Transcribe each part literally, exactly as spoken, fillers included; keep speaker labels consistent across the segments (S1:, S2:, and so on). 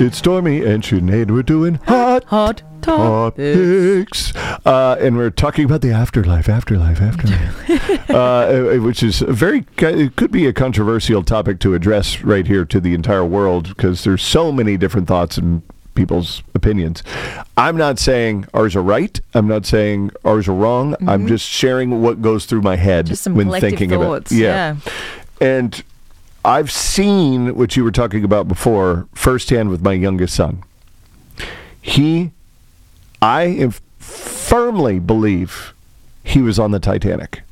S1: It's Stormy and Sinead. We're doing hot,
S2: Hot
S1: topics. Uh, and we're talking about the afterlife, afterlife, afterlife. uh, which is a very, it could be a controversial topic to address right here to the entire world because there's so many different thoughts and people's opinions. I'm not saying ours are right. I'm not saying ours are wrong. Mm-hmm. I'm just sharing what goes through my head
S2: Just some
S1: when
S2: collective
S1: thinking
S2: thoughts.
S1: about it. Yeah.
S2: yeah.
S1: And I've seen what you were talking about before firsthand with my youngest son. He, I am firmly believe he was on the Titanic.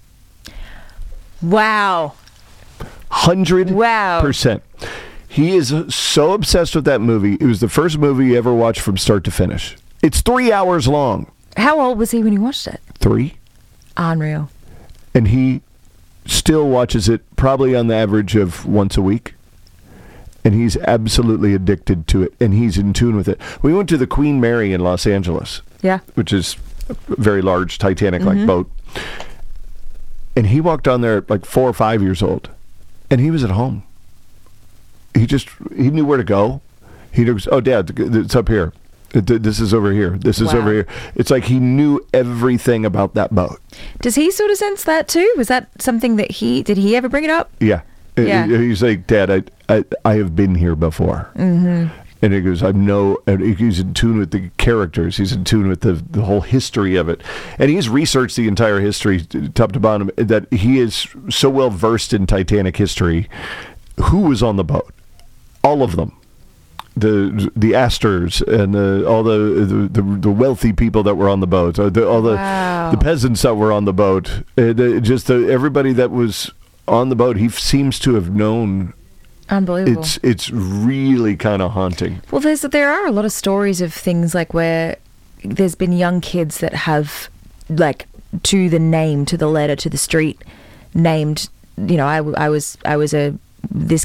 S2: Wow.
S1: Hundred
S2: Wow.
S1: percent. He is so obsessed with that movie. It was the first movie he ever watched from start to finish. It's three hours long.
S2: How old was he when he watched it?
S1: Three.
S2: Unreal.
S1: And he still watches it probably on the average of once a week. And he's absolutely addicted to it. And he's in tune with it. We went to the Queen Mary in Los Angeles.
S2: Yeah.
S1: Which is a very large Titanic-like
S2: Mm-hmm.
S1: boat. And he walked on there at like four or five years old. And he was at home. He just, he knew where to go. He goes, oh, Dad, it's up here. This is over here. This is
S2: Wow.
S1: over here. It's like he knew everything about that boat.
S2: Does he sort of sense that too? Was that something that he, did he ever bring it up?
S1: Yeah.
S2: Yeah.
S1: He's like, Dad, I, I, I have been here before. Mm-hmm. And he goes, I know, and he's in tune with the characters. He's in tune with the, the whole history of it. And he's researched the entire history, top to bottom, that he is so well versed in Titanic history. Who was on the boat? All of them. The the Astors and the, all the, the the wealthy people that were on the boat, uh, the, all the
S2: Wow.
S1: the peasants that were on the boat, uh, the, just the, everybody that was on the boat, he f- seems to have known.
S2: Unbelievable.
S1: It's it's really kind of haunting.
S2: Well, there's there are a lot of stories of things like where there's been young kids that have, like, to the name, to the letter, to the street, named. You know, I, I was I was a this